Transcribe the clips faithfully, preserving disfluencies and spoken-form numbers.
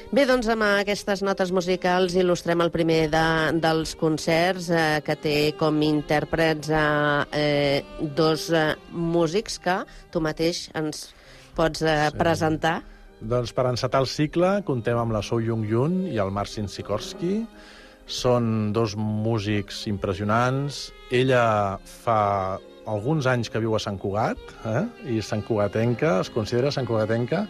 Bé, doncs amb aquestes notes musicals il·lustrem el primer de, dels concerts eh, que té com intèrprets eh, eh, dos eh, músics que tu mateix ens pots eh, Sí. presentar. Doncs per encetar el cicle contem amb la So Jung-Yun i el Marcin Sikorski. Són dos músics impressionants. Ella fa alguns anys que viu a Sant Cugat, eh? I Sant Cugatenca, es considera Sant Cugatenca,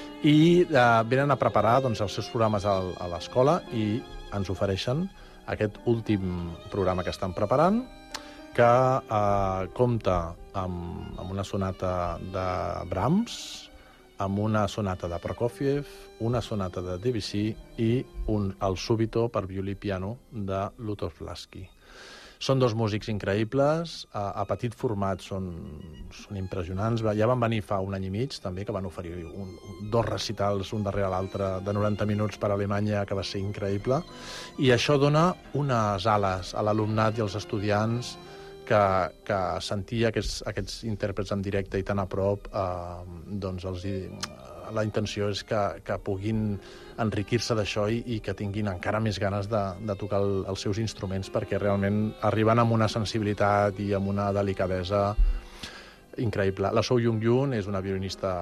i eh, venen a preparar doncs, els seus programes a, a l'escola i ens ofereixen aquest últim programa que estan preparant, que eh, compta amb, amb una sonata de Brahms, amb una sonata de Prokofiev, una sonata de Debussy i un, el Súbito per violí i piano de Lutoslawski. Són dos músics increïbles, a, a petit format són, són impressionants. Ja van venir fa un any i mig, també, que van oferir un, un, dos recitals, un darrere l'altre, de noranta minuts per a Alemanya, que va ser increïble. I això dona unes ales a l'alumnat i als estudiants que, que sentir aquests, aquests intèrprets en directe i tan a prop, eh, doncs els, la intenció és que, que puguin enriquir-se d'això i, i que tinguin encara més ganes de, de tocar el, els seus instruments, perquè realment arriben amb una sensibilitat i amb una delicadesa increïble. La So Jung-Yun és una violinista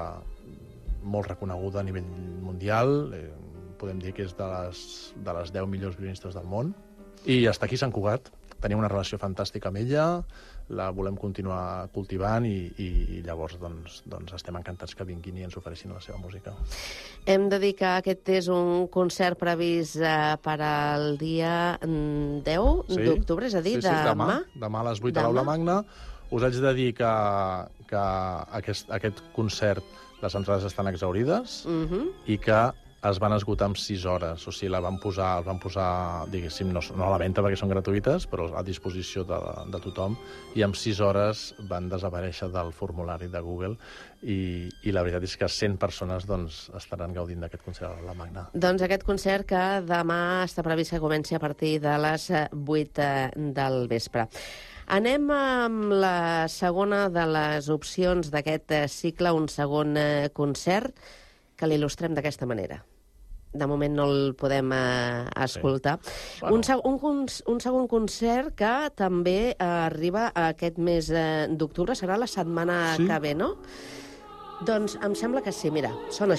molt reconeguda a nivell mundial, eh, podem dir que és de les, de les deu millors violinistes del món, i està aquí a Sant Cugat. Tenim una relació fantàstica amb ella, la volem continuar cultivant i, i, i llavors doncs, doncs estem encantats que vinguin i ens ofereixin la seva música. Hem de dir que aquest és un concert previst eh, per al dia deu Sí, d'octubre, és a dir, sí, sí, demà. demà. Demà a les vuit a l'Aula Magna. Us haig de dir que, que aquest, aquest concert, les entrades estan exaurides Uh-huh. i que es van esgotar en sis hores. O sigui, la van posar, el van posar, diguéssim, no, no a la venda perquè són gratuïtes, però a disposició de, de tothom, i en sis hores van desaparèixer del formulari de Google i, i la veritat és que cent persones doncs, estaran gaudint d'aquest concert a la Magna. Doncs aquest concert que demà està previst que comenci a partir de les vuit del vespre. Anem amb la segona de les opcions d'aquest cicle, un segon concert, que l'il·lustrem d'aquesta manera. De moment no el podem eh, escoltar. Sí. Bueno. Un, seg un, un segon concert que també eh, arriba aquest mes eh, d'octubre, serà la setmana Sí. que ve, no? Doncs em sembla que sí, mira, sona